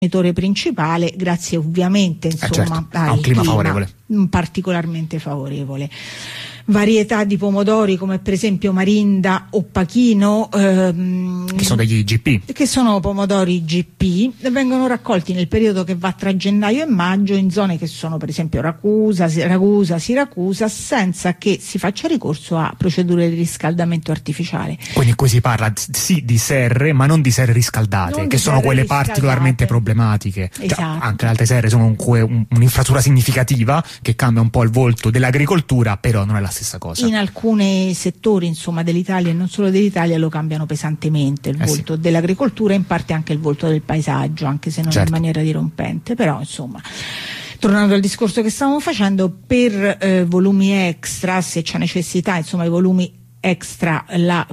principale, grazie ovviamente insomma a un clima favorevole, particolarmente favorevole. Varietà di pomodori come per esempio Marinda o Pachino, che sono degli GP, che sono pomodori GP, vengono raccolti nel periodo che va tra gennaio e maggio in zone che sono per esempio Ragusa, Siracusa, senza che si faccia ricorso a procedure di riscaldamento artificiale. Quindi qui si parla sì di serre, ma non di serre riscaldate, che sono quelle particolarmente problematiche. Esatto. Cioè, anche le altre serre sono comunque un'infrastruttura significativa che cambia un po' il volto dell'agricoltura, però non è la stessa cosa. In alcuni settori insomma dell'Italia e non solo dell'Italia lo cambiano pesantemente il volto dell'agricoltura, in parte anche il volto del paesaggio, anche se non in maniera dirompente, però insomma. Tornando al discorso che stavamo facendo, per volumi extra, se c'è necessità, insomma i volumi extra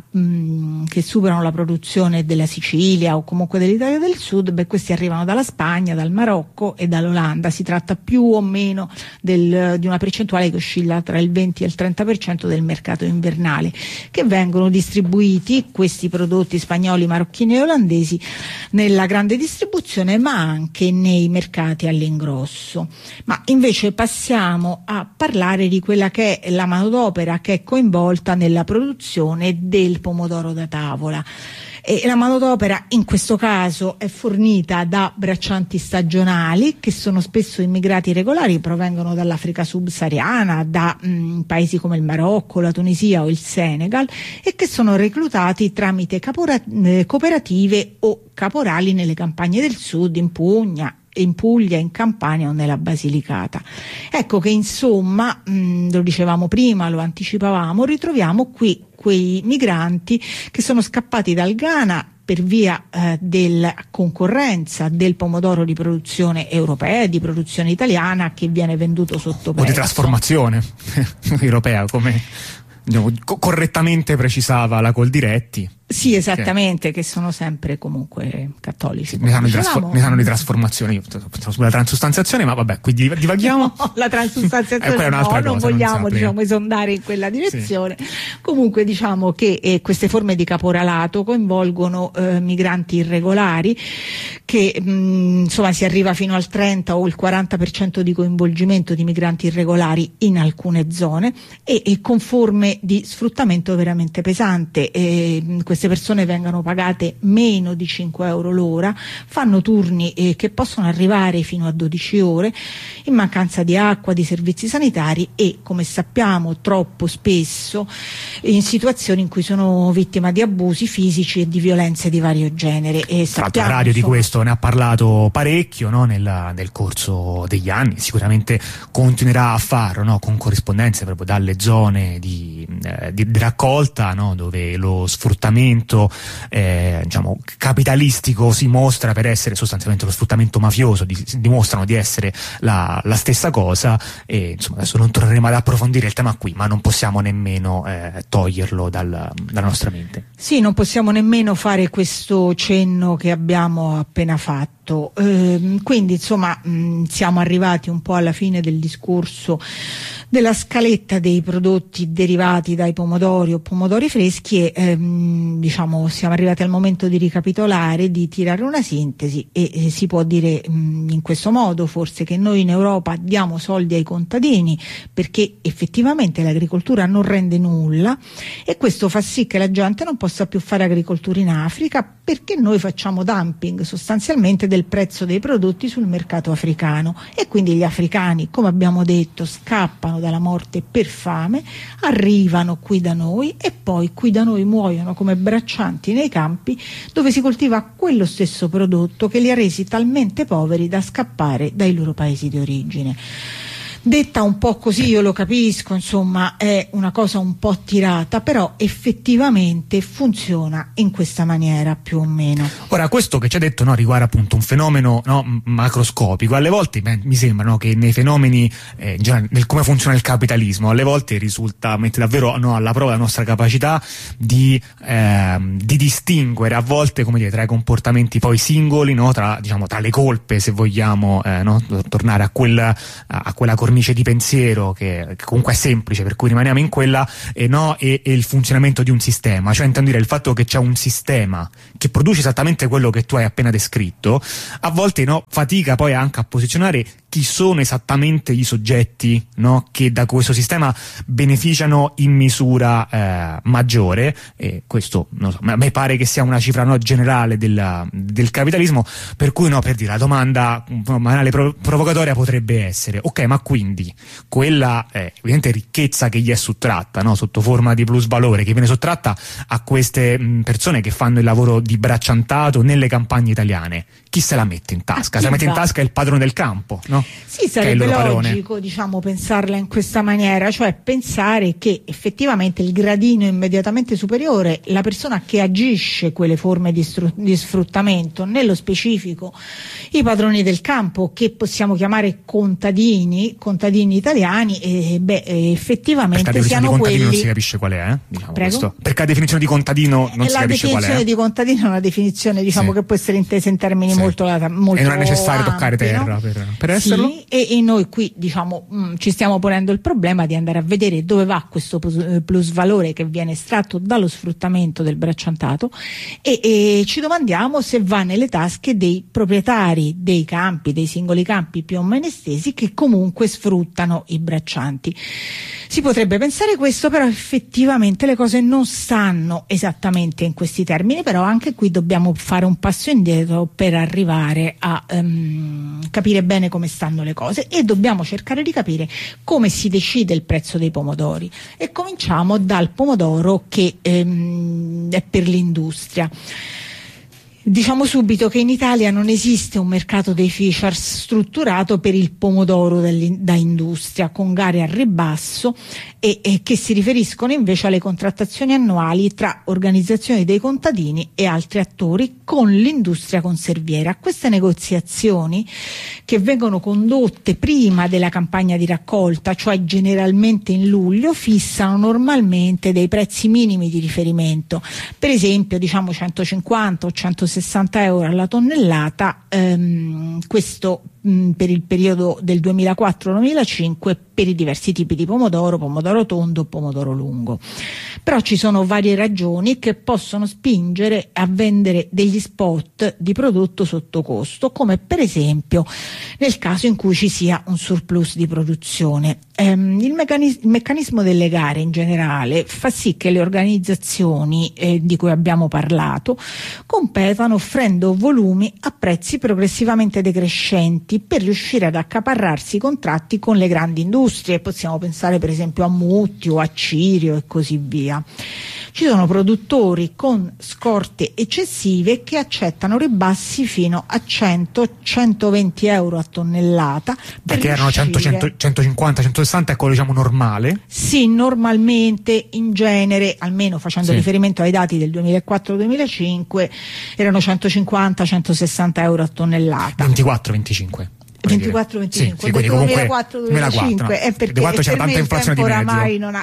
che superano la produzione della Sicilia o comunque dell'Italia del Sud, questi arrivano dalla Spagna, dal Marocco e dall'Olanda. Si tratta più o meno di una percentuale che oscilla tra il 20 e il 30% del mercato invernale, che vengono distribuiti, questi prodotti spagnoli, marocchini e olandesi, nella grande distribuzione ma anche nei mercati all'ingrosso. Ma invece passiamo a parlare di quella che è la manodopera che è coinvolta nella produzione del pomodoro da tavola. E la manodopera in questo caso è fornita da braccianti stagionali che sono spesso immigrati regolari, provengono dall'Africa subsahariana, da paesi come il Marocco, la Tunisia o il Senegal, e che sono reclutati tramite cooperative o caporali nelle campagne del sud, in Puglia, in Campania o nella Basilicata. Ecco che insomma, lo dicevamo prima, lo anticipavamo, ritroviamo qui quei migranti che sono scappati dal Ghana per via della concorrenza del pomodoro di produzione europea e di produzione italiana che viene venduto sotto prezzo. O di trasformazione europea, come correttamente precisava la Coldiretti. Sì, esattamente, che sono sempre comunque cattolici. Mi sanno di trasformazione, io pensavo sulla transustanziazione, ma vabbè, qui divaghiamo. No, la transustanziazione non vogliamo esondare in quella direzione. Sì. Comunque diciamo che queste forme di caporalato coinvolgono migranti irregolari, che insomma si arriva fino al 30 o il 40% di coinvolgimento di migranti irregolari in alcune zone e con forme di sfruttamento veramente pesante. Queste persone vengono pagate meno di 5 euro l'ora, fanno turni che possono arrivare fino a 12 ore, in mancanza di acqua, di servizi sanitari e, come sappiamo, troppo spesso in situazioni in cui sono vittima di abusi fisici e di violenze di vario genere. Tra l'altro la radio di questo ne ha parlato parecchio, no? nel corso degli anni, sicuramente continuerà a farlo, no? Con corrispondenze proprio dalle zone di raccolta, no? Dove lo sfruttamento diciamo capitalistico si mostra per essere sostanzialmente lo sfruttamento mafioso, dimostrano di essere la stessa cosa, e insomma adesso non torneremo ad approfondire il tema qui, ma non possiamo nemmeno toglierlo dalla nostra mente. Sì, non possiamo nemmeno fare questo cenno che abbiamo appena fatto. Quindi insomma siamo arrivati un po' alla fine del discorso della scaletta dei prodotti derivati dai pomodori o pomodori freschi e diciamo siamo arrivati al momento di ricapitolare, di tirare una sintesi e si può dire in questo modo forse che noi in Europa diamo soldi ai contadini perché effettivamente l'agricoltura non rende nulla e questo fa sì che la gente non possa più fare agricoltura in Africa perché noi facciamo dumping sostanzialmente del prezzo dei prodotti sul mercato africano e quindi gli africani, come abbiamo detto, scappano dalla morte per fame, arrivano qui da noi e poi qui da noi muoiono come braccianti nei campi dove si coltiva quello stesso prodotto che li ha resi talmente poveri da scappare dai loro paesi di origine. Detta un po' così, io lo capisco, insomma è una cosa un po' tirata, però effettivamente funziona in questa maniera più o meno. Ora, questo che ci ha detto riguarda appunto un fenomeno macroscopico. Alle volte mi sembra che nei fenomeni, nel come funziona il capitalismo, alle volte mette davvero alla prova la nostra capacità di distinguere a volte, come dire, tra i comportamenti poi singoli, tra le colpe, se vogliamo, tornare a quella cornice cornice di pensiero che comunque è semplice, per cui rimaniamo in quella, e il funzionamento di un sistema, cioè intendo dire il fatto che c'è un sistema che produce esattamente quello che tu hai appena descritto, a volte fatica poi anche a posizionare chi sono esattamente i soggetti, che da questo sistema beneficiano in misura maggiore, e questo non so, a me pare che sia una cifra generale del capitalismo, per cui per dire, la domanda banale provocatoria potrebbe essere: ok, ma quindi quella evidente ricchezza che gli è sottratta, sotto forma di plusvalore, che viene sottratta a queste persone che fanno il lavoro di bracciantato nelle campagne italiane, chi se la mette in tasca? Se la mette in tasca il padrone del campo, no? Sì, sarebbe logico, pensarla in questa maniera, cioè pensare che effettivamente il gradino immediatamente superiore, la persona che agisce quelle forme di sfruttamento, nello specifico i padroni del campo, che possiamo chiamare contadini italiani, effettivamente siano quelli. Per definizione di contadino non si capisce qual è, questo. Perché la definizione di contadino non si capisce qual è. La definizione di contadino è una definizione che può essere intesa in termini molto e non è necessario toccare terra per esserlo. E noi qui ci stiamo ponendo il problema di andare a vedere dove va questo plusvalore che viene estratto dallo sfruttamento del bracciantato, e ci domandiamo se va nelle tasche dei proprietari dei campi, dei singoli campi più o meno estesi, che comunque sfruttano i braccianti. Si potrebbe pensare questo, però effettivamente le cose non stanno esattamente in questi termini, però anche qui dobbiamo fare un passo indietro per arrivare a capire bene come stanno le cose, e dobbiamo cercare di capire come si decide il prezzo dei pomodori, e cominciamo dal pomodoro che è per l'industria. Diciamo subito che in Italia non esiste un mercato dei futures strutturato per il pomodoro da industria, con gare al ribasso e che si riferiscono invece alle contrattazioni annuali tra organizzazioni dei contadini e altri attori con l'industria conserviera. Queste negoziazioni, che vengono condotte prima della campagna di raccolta, cioè generalmente in luglio, fissano normalmente dei prezzi minimi di riferimento, per esempio 150 o 160 euro alla tonnellata, questo per il periodo del 2004-2005 per i diversi tipi di pomodoro tondo, pomodoro lungo. Però ci sono varie ragioni che possono spingere a vendere degli spot di prodotto sotto costo, come per esempio nel caso in cui ci sia un surplus di produzione. Il meccanismo delle gare in generale fa sì che le organizzazioni di cui abbiamo parlato competano offrendo volumi a prezzi progressivamente decrescenti per riuscire ad accaparrarsi i contratti con le grandi industrie. Possiamo pensare per esempio a Mutti o a Cirio e così via. Ci sono produttori con scorte eccessive che accettano ribassi fino a 100-120 euro a tonnellata. Perché erano 150, 160 è quello normale? Sì, normalmente, in genere, almeno facendo riferimento ai dati del 2004-2005, erano 150-160 euro a tonnellata. 24-25. 24-25, sì, quindi comunque 2004-2005 perché c'era tanta inflazione di mezzo. Oramai non ha,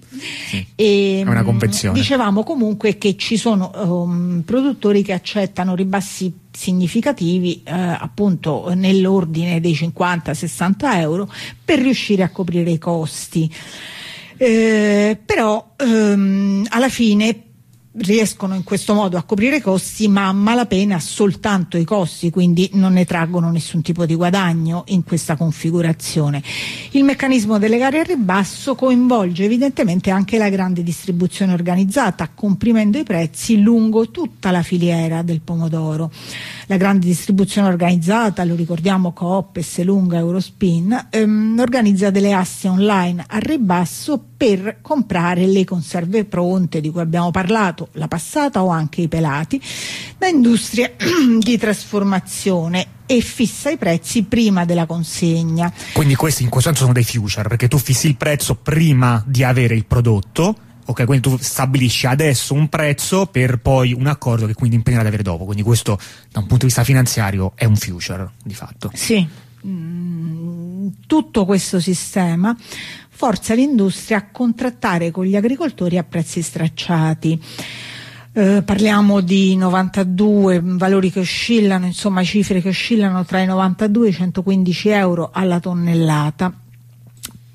è una convenzione. Dicevamo comunque che ci sono produttori che accettano ribassi significativi, appunto nell'ordine dei 50-60 euro, per riuscire a coprire i costi, però alla fine riescono in questo modo a coprire i costi, ma a malapena soltanto i costi, quindi non ne traggono nessun tipo di guadagno in questa configurazione. Il meccanismo delle gare al ribasso coinvolge evidentemente anche la grande distribuzione organizzata, comprimendo i prezzi lungo tutta la filiera del pomodoro. La grande distribuzione organizzata, lo ricordiamo, Coop, Esselunga, Eurospin, organizza delle aste online al ribasso per comprare le conserve pronte di cui abbiamo parlato la passata, o anche i pelati, da industrie di trasformazione, e fissa i prezzi prima della consegna. Quindi questi in questo senso sono dei future, perché tu fissi il prezzo prima di avere il prodotto. Ok, quindi tu stabilisci adesso un prezzo per poi un accordo che quindi impegnerà ad avere dopo. Quindi questo, da un punto di vista finanziario, è un future di fatto. Sì, tutto questo sistema forza l'industria a contrattare con gli agricoltori a prezzi stracciati. Parliamo di 92, valori che oscillano, insomma cifre che oscillano tra i 92 e i 115 euro alla tonnellata.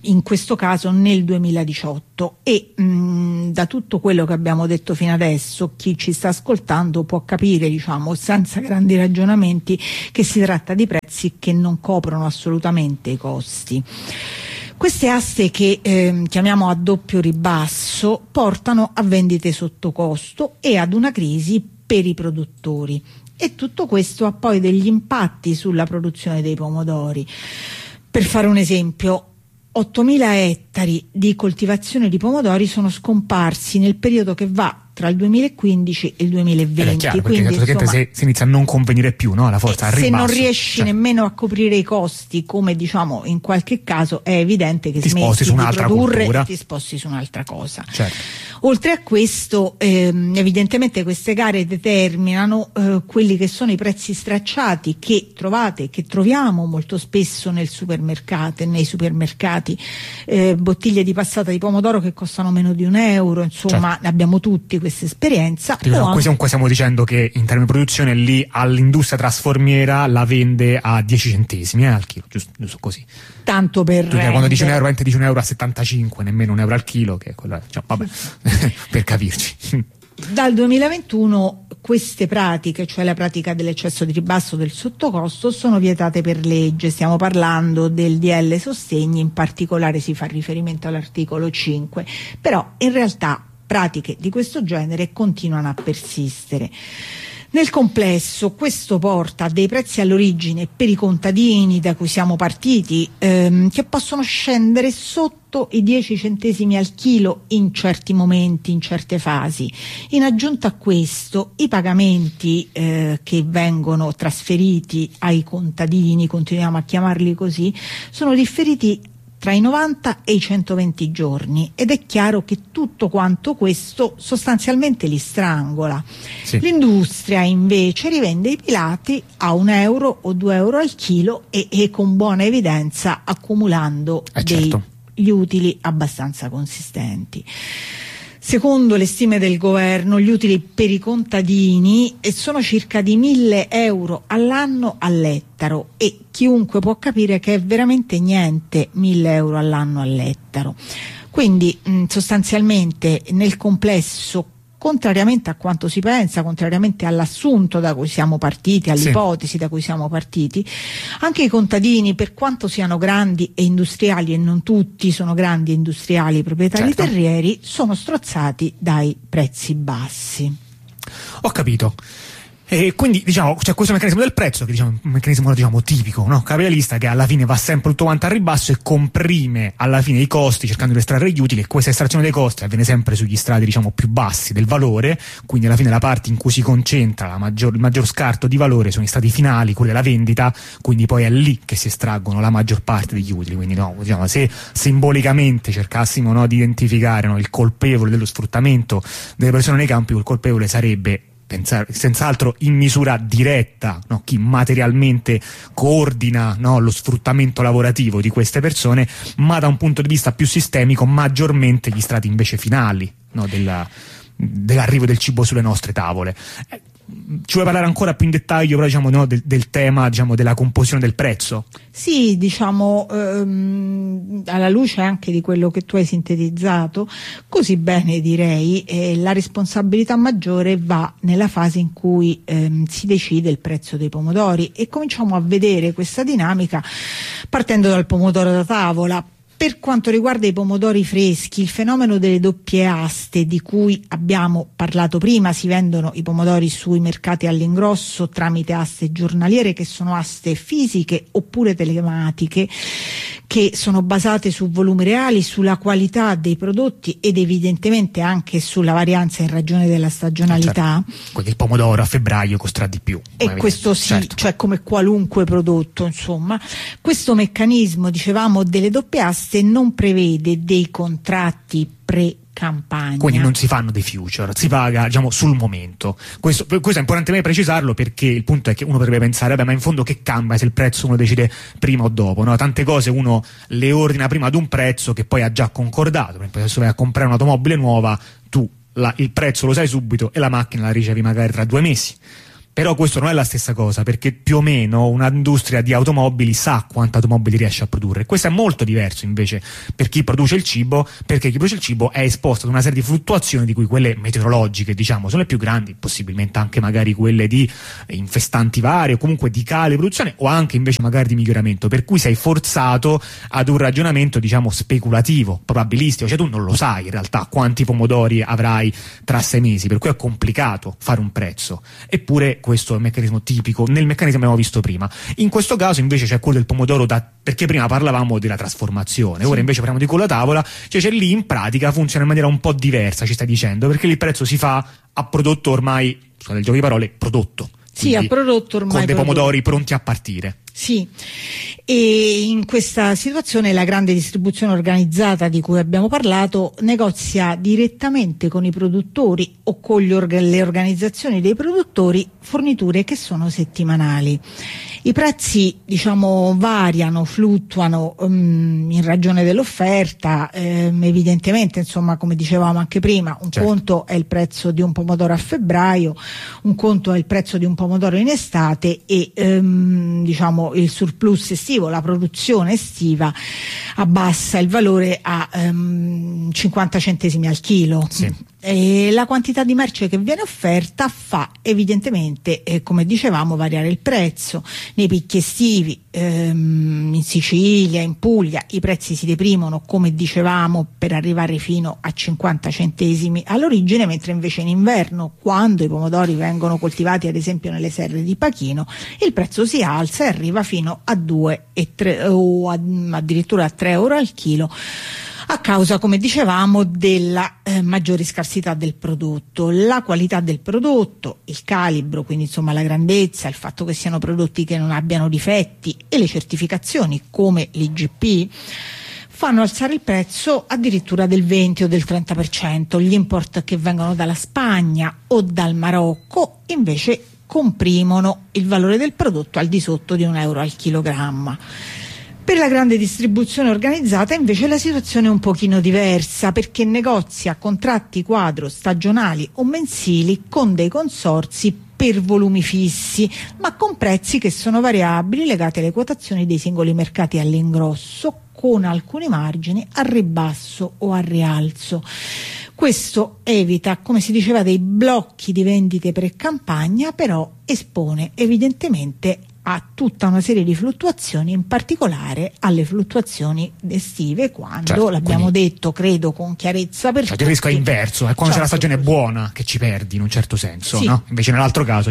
in questo caso nel 2018 e da tutto quello che abbiamo detto fino adesso chi ci sta ascoltando può capire, diciamo, senza grandi ragionamenti, che si tratta di prezzi che non coprono assolutamente i costi. Queste aste che chiamiamo a doppio ribasso portano a vendite sotto costo e ad una crisi per i produttori, e tutto questo ha poi degli impatti sulla produzione dei pomodori. Per fare un esempio, 8.000 ettari di coltivazione di pomodori sono scomparsi nel periodo che va tra il 2015 e il 2020. È chiaro, quindi insomma, si inizia a non convenire più, no? La forza al ribasso. Se non riesci nemmeno a coprire i costi, come diciamo in qualche caso, è evidente che ti sposti su un'altra cultura, ti sposti su un'altra cosa. Certo. Oltre a questo, evidentemente queste gare determinano quelli che sono i prezzi stracciati che troviamo molto spesso nei supermercati, bottiglie di passata di pomodoro che costano meno di €1, insomma, certo. Ne abbiamo tutti questa esperienza. Qua stiamo dicendo che in termini di produzione lì all'industria trasformiera la vende a 10 centesimi al chilo, giusto così. Tanto per quando dici €1, dici €1,75, nemmeno €1 al chilo, che è quello, cioè, vabbè, per capirci. Dal 2021 queste pratiche, cioè la pratica dell'eccesso di ribasso del sottocosto, sono vietate per legge. Stiamo parlando del DL Sostegni, in particolare si fa riferimento all'articolo 5, però in realtà pratiche di questo genere continuano a persistere. Nel complesso questo porta a dei prezzi all'origine per i contadini da cui siamo partiti che possono scendere sotto i 10 centesimi al chilo in certi momenti, in certe fasi. In aggiunta a questo, i pagamenti che vengono trasferiti ai contadini, continuiamo a chiamarli così, sono differiti tra i 90 e i 120 giorni, ed è chiaro che tutto quanto questo sostanzialmente li strangola. Sì. L'industria invece rivende i filati a €1 o €2 al chilo e con buona evidenza accumulando degli utili abbastanza consistenti. Secondo le stime del governo, gli utili per i contadini sono circa di €1.000 all'anno all'ettaro, e chiunque può capire che è veramente niente €1.000 all'anno all'ettaro. Quindi sostanzialmente nel complesso, contrariamente a quanto si pensa, contrariamente all'assunto da cui siamo partiti, all'ipotesi da cui siamo partiti, anche i contadini, per quanto siano grandi e industriali, e non tutti sono grandi e industriali proprietari terrieri, sono strozzati dai prezzi bassi. Ho capito. E quindi diciamo c'è questo meccanismo del prezzo che diciamo è un meccanismo tipico, no? Capitalista, che alla fine va sempre tutto quanto al ribasso e comprime alla fine i costi cercando di estrarre gli utili, e questa estrazione dei costi avviene sempre sugli strati più bassi del valore, quindi alla fine la parte in cui si concentra il maggior scarto di valore sono i strati finali, quelli della vendita, quindi poi è lì che si estraggono la maggior parte degli utili. Quindi se simbolicamente cercassimo di identificare il colpevole dello sfruttamento delle persone nei campi, quel colpevole sarebbe senz'altro in misura diretta chi materialmente coordina lo sfruttamento lavorativo di queste persone, ma da un punto di vista più sistemico maggiormente gli strati invece finali dell'arrivo del cibo sulle nostre tavole. Ci vuoi parlare ancora più in dettaglio però, del tema della composizione del prezzo? Sì, alla luce anche di quello che tu hai sintetizzato così bene, direi, la responsabilità maggiore va nella fase in cui si decide il prezzo dei pomodori, e cominciamo a vedere questa dinamica partendo dal pomodoro da tavola. Per quanto riguarda i pomodori freschi, il fenomeno delle doppie aste di cui abbiamo parlato prima, si vendono i pomodori sui mercati all'ingrosso tramite aste giornaliere, che sono aste fisiche oppure telematiche, che sono basate su volumi reali, sulla qualità dei prodotti ed evidentemente anche sulla varianza in ragione della stagionalità. Quindi il pomodoro a febbraio costerà di più. E questo sì, cioè come qualunque prodotto, insomma. Questo meccanismo, dicevamo, delle doppie aste non prevede dei contratti pre-campagna. Quindi non si fanno dei future, si paga sul momento. Questo è importante precisarlo, perché il punto è che uno potrebbe pensare ma in fondo che cambia se il prezzo uno decide prima o dopo, no? Tante cose uno le ordina prima ad un prezzo che poi ha già concordato. Per esempio, se vai a comprare un'automobile nuova, tu il prezzo lo sai subito e la macchina la ricevi magari tra 2 mesi. Però questo non è la stessa cosa, perché più o meno un'industria di automobili sa quante automobili riesce a produrre. Questo è molto diverso invece per chi produce il cibo, perché chi produce il cibo è esposto ad una serie di fluttuazioni, di cui quelle meteorologiche, diciamo, sono le più grandi, possibilmente anche magari quelle di infestanti vari o comunque di calo di produzione, o anche invece magari di miglioramento, per cui sei forzato ad un ragionamento, diciamo, speculativo, probabilistico, cioè tu non lo sai in realtà quanti pomodori avrai tra 6 mesi, per cui è complicato fare un prezzo. Eppure questo è il meccanismo tipico, nel meccanismo che abbiamo visto prima. In questo caso invece c'è quello del pomodoro perché prima parlavamo della trasformazione, ora invece parliamo di quella tavola, cioè c'è lì in pratica funziona in maniera un po' diversa, ci stai dicendo, perché lì il prezzo si fa a prodotto ormai, scusate il gioco di parole, prodotto. Sì, a prodotto ormai con dei pomodori pronti a partire. Sì, e in questa situazione la grande distribuzione organizzata di cui abbiamo parlato negozia direttamente con i produttori o con le organizzazioni dei produttori forniture che sono settimanali. I prezzi, diciamo, variano, fluttuano in ragione dell'offerta, evidentemente, insomma, come dicevamo anche prima, un conto è il prezzo di un pomodoro a febbraio, un conto è il prezzo di un pomodoro in estate e diciamo il surplus estivo, la produzione estiva abbassa il valore a 50 centesimi al chilo. Sì. E la quantità di merce che viene offerta fa evidentemente, come dicevamo, variare il prezzo. Nei picchi estivi in Sicilia, in Puglia i prezzi si deprimono, come dicevamo, per arrivare fino a 50 centesimi all'origine, mentre invece in inverno, quando i pomodori vengono coltivati ad esempio nelle serre di Pachino, il prezzo si alza e arriva fino a 2 e 3 o addirittura a 3 euro al chilo, a causa, come dicevamo, della maggiore scarsità del prodotto, la qualità del prodotto, il calibro, quindi insomma la grandezza, il fatto che siano prodotti che non abbiano difetti e le certificazioni come l'IGP fanno alzare il prezzo addirittura del 20 o del 30%. Gli import che vengono dalla Spagna o dal Marocco invece comprimono il valore del prodotto al di sotto di 1 euro al chilogramma. Per la grande distribuzione organizzata invece la situazione è un pochino diversa, perché negozia contratti quadro stagionali o mensili con dei consorzi per volumi fissi, ma con prezzi che sono variabili legati alle quotazioni dei singoli mercati all'ingrosso, con alcuni margini a ribasso o a rialzo. Questo evita, come si diceva, dei blocchi di vendite pre-campagna, però espone evidentemente a tutta una serie di fluttuazioni, in particolare alle fluttuazioni estive, quando l'abbiamo detto, credo con chiarezza per tutti. Il rischio è inverso, è quando c'è la stagione buona che ci perdi in un certo senso, no? Invece nell'altro caso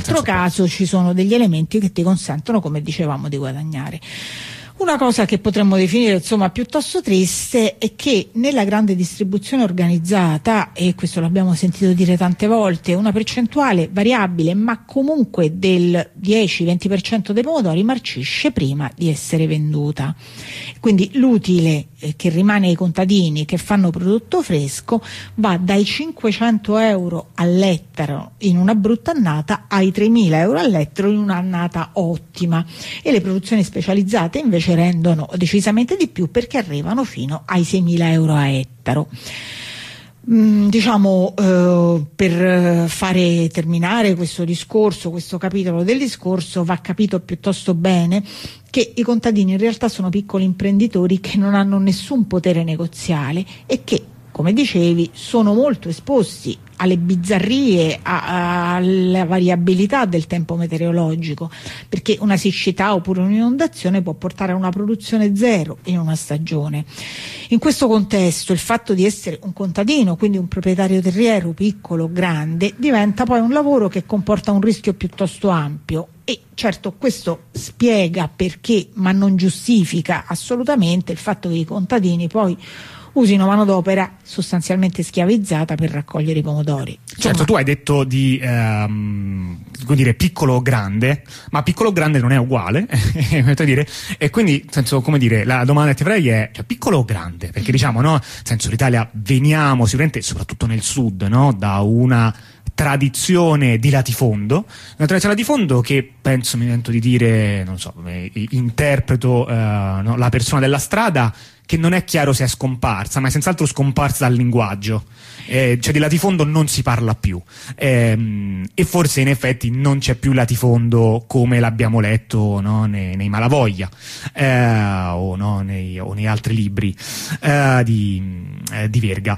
ci sono degli elementi che ti consentono, come dicevamo, di guadagnare. Una cosa che potremmo definire insomma piuttosto triste è che nella grande distribuzione organizzata, e questo l'abbiamo sentito dire tante volte, una percentuale variabile ma comunque del 10-20% dei pomodori marcisce prima di essere venduta. Quindi l'utile che rimane ai contadini che fanno prodotto fresco va dai 500 euro all'ettaro in una brutta annata ai 3.000 euro all'ettaro in un'annata ottima, e le produzioni specializzate invece rendono decisamente di più, perché arrivano fino ai 6.000 euro a ettaro. Per fare terminare questo discorso, questo capitolo del discorso, va capito piuttosto bene che i contadini in realtà sono piccoli imprenditori che non hanno nessun potere negoziale e che, come dicevi, sono molto esposti alle bizzarrie, alla variabilità del tempo meteorologico, perché una siccità oppure un'inondazione può portare a una produzione zero in una stagione. In questo contesto il fatto di essere un contadino, quindi un proprietario terriero piccolo o grande, diventa poi un lavoro che comporta un rischio piuttosto ampio. E certo questo spiega perché, ma non giustifica assolutamente il fatto che i contadini poi usino manodopera sostanzialmente schiavizzata per raccogliere i pomodori. Certo, tu hai detto di piccolo o grande, ma piccolo o grande non è uguale, e quindi, senso, come dire, la domanda che ti farei è, cioè, piccolo o grande? Perché diciamo, no, senso, l'Italia veniamo sicuramente, soprattutto nel sud, no, da una tradizione di latifondo, che penso, mi sento di dire, non so, interpreto la persona della strada che non è chiaro se è scomparsa, ma è senz'altro scomparsa dal linguaggio. Cioè di latifondo non si parla più, e forse in effetti non c'è più latifondo come l'abbiamo letto, no, nei Malavoglia, o nei altri libri di Verga.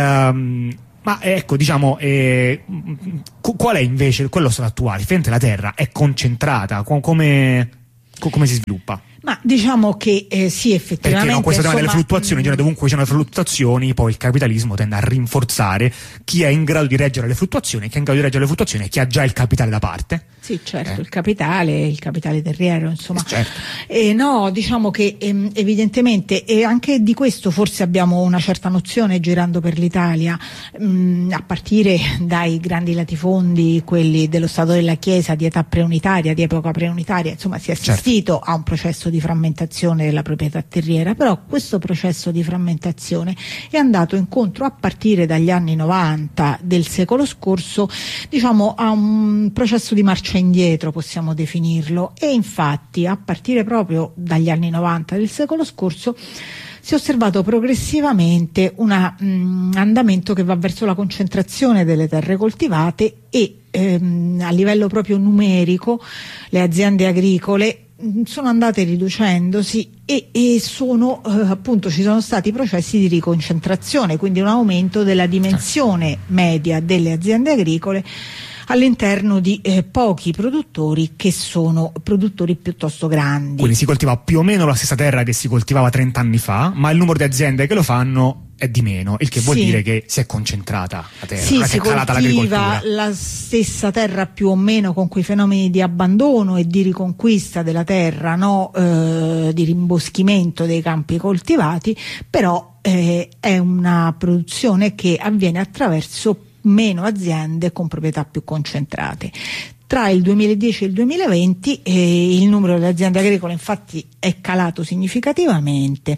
Ma ecco, diciamo, qual è invece quello stato attuale? La Terra è concentrata, come si sviluppa? Ma diciamo che sì, effettivamente. Perché no, questo tema delle fluttuazioni, in genere dovunque ci sono le fluttuazioni, poi il capitalismo tende a rinforzare chi è in grado di reggere le fluttuazioni, chi è in grado di reggere le fluttuazioni e chi ha già il capitale da parte. Sì, certo, il capitale terriero, insomma. Certo. No, diciamo che evidentemente, e anche di questo forse abbiamo una certa nozione girando per l'Italia, a partire dai grandi latifondi, quelli dello Stato della Chiesa di età preunitaria, di epoca preunitaria, insomma si è assistito a un processo di frammentazione della proprietà terriera, però questo processo di frammentazione è andato incontro a partire dagli anni 90 del secolo scorso, diciamo, a un processo di marcia indietro, possiamo definirlo, e infatti a partire proprio dagli anni 90 del secolo scorso si è osservato progressivamente un andamento che va verso la concentrazione delle terre coltivate e a livello proprio numerico le aziende agricole sono andate riducendosi e sono appunto ci sono stati processi di riconcentrazione, quindi un aumento della dimensione media delle aziende agricole all'interno di pochi produttori che sono produttori piuttosto grandi. Quindi si coltiva più o meno la stessa terra che si coltivava 30 anni fa, ma il numero di aziende che lo fanno è di meno, il che vuol dire che si è concentrata la terra, sì, non è che è calata l'agricoltura. Si coltiva la stessa terra più o meno con quei fenomeni di abbandono e di riconquista della terra, no? Di rimboschimento dei campi coltivati, però è una produzione che avviene attraverso meno aziende con proprietà più concentrate. Tra il 2010 e il 2020 il numero delle aziende agricole infatti è calato significativamente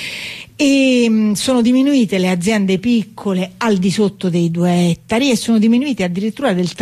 e sono diminuite le aziende piccole al di sotto dei 2 ettari e sono diminuite addirittura del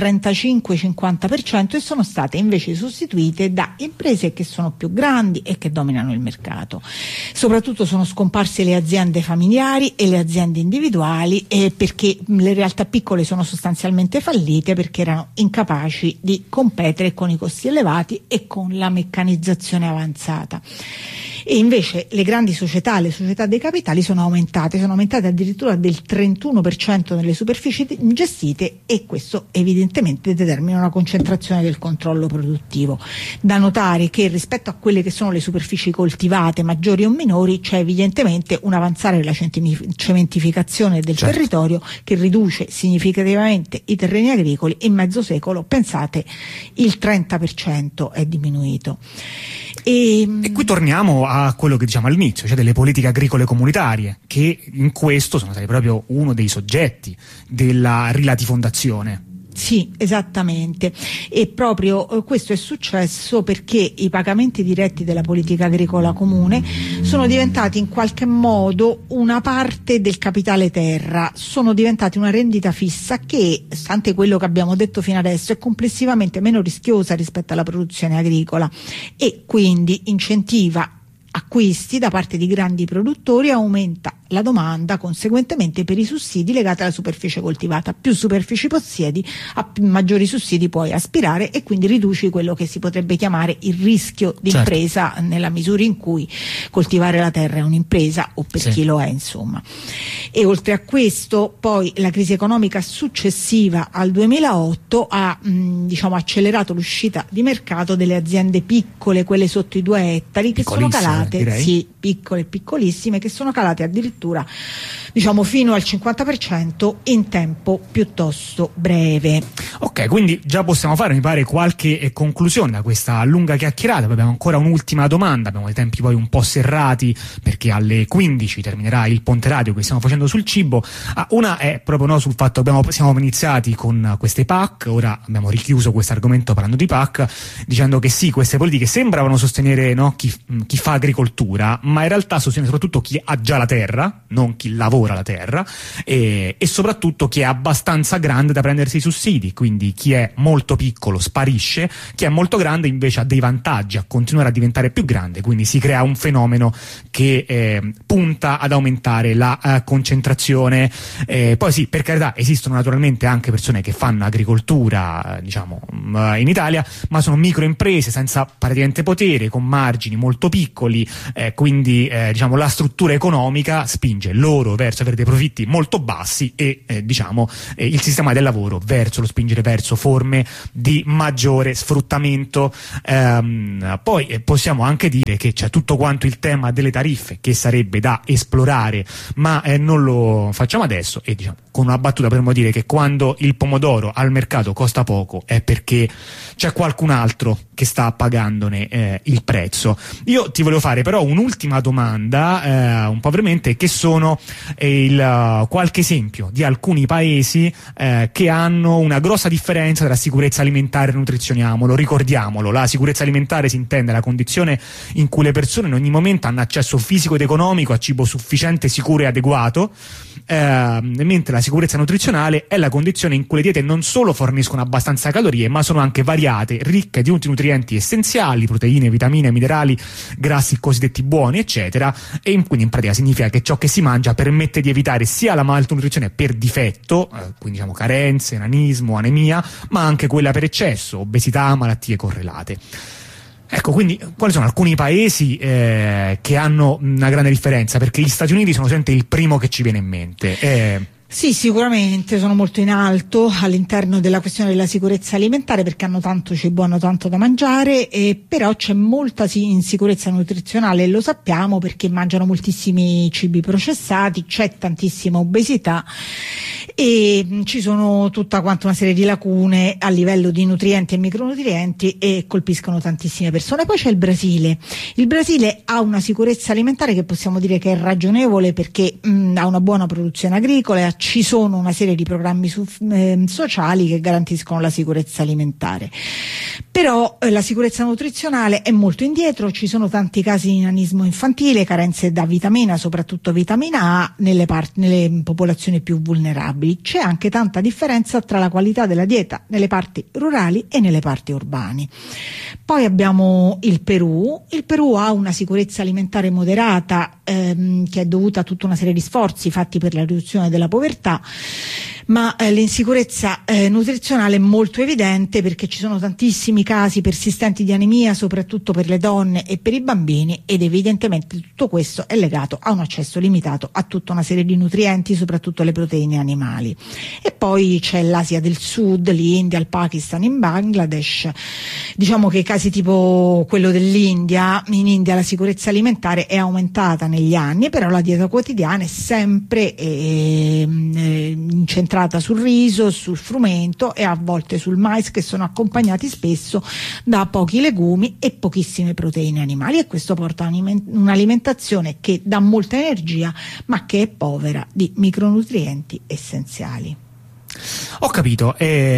35-50% e sono state invece sostituite da imprese che sono più grandi e che dominano il mercato. Soprattutto sono scomparse le aziende familiari e le aziende individuali perché le realtà piccole sono sostanzialmente fallite perché erano incapaci di competere con i costi elevati e con la meccanizzazione avanzata. E invece le grandi società, le società dei capitali sono aumentate addirittura del 31% nelle superfici gestite e questo evidentemente determina una concentrazione del controllo produttivo. Da notare che rispetto a quelle che sono le superfici coltivate, maggiori o minori, c'è evidentemente un avanzare della cementificazione del territorio che riduce significativamente i terreni agricoli. In mezzo secolo, pensate, il 30% è diminuito. E qui torniamo a quello che diciamo all'inizio, cioè delle politiche agricole comunitarie, che in questo sono stati proprio uno dei soggetti della rilatifondazione. Sì, esattamente, e proprio questo è successo perché i pagamenti diretti della politica agricola comune sono diventati in qualche modo una parte del capitale terra, sono diventati una rendita fissa che, stante quello che abbiamo detto fino adesso, è complessivamente meno rischiosa rispetto alla produzione agricola e quindi incentiva acquisti da parte di grandi produttori e aumenta la domanda conseguentemente per i sussidi legati alla superficie coltivata. Più superfici possiedi, a maggiori sussidi puoi aspirare e quindi riduci quello che si potrebbe chiamare il rischio di impresa, nella misura in cui coltivare la terra è un'impresa o per chi lo è, insomma. E oltre a questo poi la crisi economica successiva al 2008 ha accelerato l'uscita di mercato delle aziende piccole, quelle sotto i 2 ettari, che sono calate, sì, piccole, piccolissime, che sono calate addirittura fino al 50% in tempo piuttosto breve. Ok, quindi già possiamo fare, mi pare, qualche conclusione da questa lunga chiacchierata. Poi abbiamo ancora un'ultima domanda, abbiamo i tempi poi un po' serrati perché alle 15 terminerà il ponte radio che stiamo facendo sul cibo. Una è proprio sul fatto che siamo iniziati con queste PAC, ora abbiamo richiuso questo argomento parlando di PAC, dicendo che sì, queste politiche sembravano sostenere chi fa agricoltura, ma in realtà sostiene soprattutto chi ha già la terra, non chi lavora lavora la terra e soprattutto che è abbastanza grande da prendersi i sussidi, quindi chi è molto piccolo sparisce, chi è molto grande invece ha dei vantaggi a continuare a diventare più grande, quindi si crea un fenomeno che punta ad aumentare la concentrazione. Poi sì, per carità, esistono naturalmente anche persone che fanno agricoltura diciamo in Italia, ma sono microimprese senza praticamente potere, con margini molto piccoli, quindi diciamo la struttura economica spinge loro verso avere dei profitti molto bassi e diciamo il sistema del lavoro verso lo spingere verso forme di maggiore sfruttamento. Poi possiamo anche dire che c'è tutto quanto il tema delle tariffe che sarebbe da esplorare, ma non lo facciamo adesso, e diciamo con una battuta potremmo dire che quando il pomodoro al mercato costa poco è perché c'è qualcun altro che sta pagandone il prezzo. Io ti volevo fare però un'ultima domanda, un po' brevemente, che sono qualche esempio di alcuni paesi che hanno una grossa differenza tra sicurezza alimentare e nutrizioniamolo. Ricordiamolo, la sicurezza alimentare si intende la condizione in cui le persone in ogni momento hanno accesso fisico ed economico a cibo sufficiente, sicuro e adeguato, mentre la sicurezza nutrizionale è la condizione in cui le diete non solo forniscono abbastanza calorie, ma sono anche variate, ricche di tutti i nutrienti essenziali, proteine, vitamine, minerali, grassi cosiddetti buoni, eccetera, e quindi in pratica significa che ciò che si mangia permette di evitare sia la malnutrizione per difetto, quindi diciamo carenze, nanismo, anemia, ma anche quella per eccesso, obesità, malattie correlate. Ecco, quindi quali sono alcuni paesi che hanno una grande differenza? Perché gli Stati Uniti sono sempre il primo che ci viene in mente. Sì, sicuramente sono molto in alto all'interno della questione della sicurezza alimentare, perché hanno tanto cibo, hanno tanto da mangiare, però c'è molta insicurezza nutrizionale, e lo sappiamo perché mangiano moltissimi cibi processati, c'è tantissima obesità e ci sono tutta quanta una serie di lacune a livello di nutrienti e micronutrienti, e colpiscono tantissime persone. Poi c'è il Brasile. Il Brasile ha una sicurezza alimentare che possiamo dire che è ragionevole, perché ha una buona produzione agricola, ci sono una serie di programmi sociali che garantiscono la sicurezza alimentare. Però la sicurezza nutrizionale è molto indietro, ci sono tanti casi di nanismo infantile, carenze da vitamina, soprattutto vitamina A, nelle popolazioni più vulnerabili. C'è anche tanta differenza tra la qualità della dieta nelle parti rurali e nelle parti urbane. Poi abbiamo il Perù. Il Perù ha una sicurezza alimentare moderata che è dovuta a tutta una serie di sforzi fatti per la riduzione della povertà, ma l'insicurezza nutrizionale è molto evidente, perché ci sono tantissimi casi persistenti di anemia, soprattutto per le donne e per i bambini, ed evidentemente tutto questo è legato a un accesso limitato a tutta una serie di nutrienti, soprattutto le proteine animali. E poi c'è l'Asia del Sud, l'India, il Pakistan, in Bangladesh. Diciamo che casi tipo quello dell'India, in India la sicurezza alimentare è aumentata negli anni, però la dieta quotidiana è sempre incentrata sul riso, sul frumento e a volte sul mais, che sono accompagnati spesso da pochi legumi e pochissime proteine animali, e questo porta a un'alimentazione che dà molta energia ma che è povera di micronutrienti essenziali. Ho capito,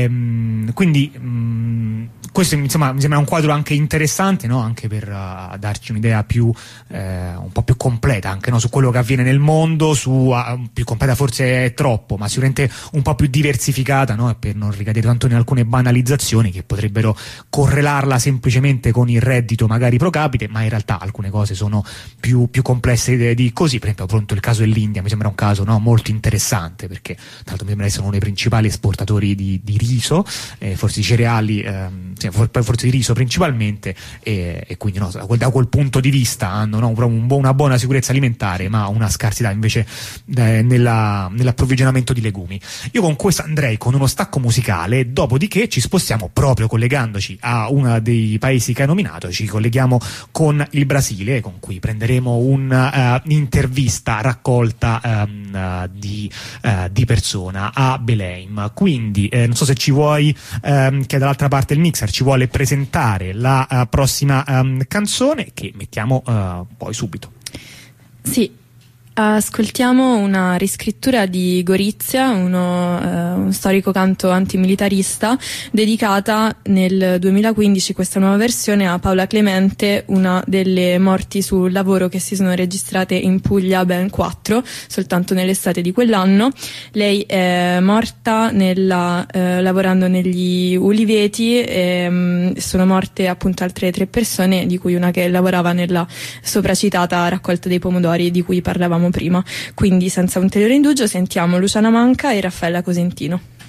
quindi questo insomma mi sembra un quadro anche interessante, no? Anche per darci un'idea più un po' più completa anche, no? Su quello che avviene nel mondo, più completa forse è troppo, ma sicuramente un po' più diversificata, no? E per non ricadere tanto in alcune banalizzazioni che potrebbero correlarla semplicemente con il reddito magari pro capite, ma in realtà alcune cose sono più complesse di così. Per esempio, appunto, il caso dell'India mi sembra un caso, no? Molto interessante, perché tra l'altro mi sembra essere uno dei principali esportatori di riso, forse di cereali, forse di riso principalmente, e quindi no, da quel punto di vista hanno, no, una buona sicurezza alimentare, ma una scarsità invece nell'approvvigionamento di legumi. Io con questo andrei con uno stacco musicale, dopodiché ci spostiamo, proprio collegandoci a uno dei paesi che hai nominato, ci colleghiamo con il Brasile, con cui prenderemo un'intervista raccolta di persona a Belém. Quindi non so se ci vuoi, che dall'altra parte il mixer ci vuole presentare la prossima canzone, che mettiamo poi subito. Sì, Ascoltiamo una riscrittura di Gorizia, uno storico canto antimilitarista, dedicata nel 2015, questa nuova versione, a Paola Clemente, una delle morti sul lavoro che si sono registrate in Puglia, ben 4, soltanto nell'estate di quell'anno. Lei è morta lavorando negli uliveti, sono morte appunto altre 3 persone, di cui una che lavorava nella sopracitata raccolta dei pomodori di cui parlavamo prima. Quindi, senza ulteriore indugio, sentiamo Luciana Manca e Raffaella Cosentino.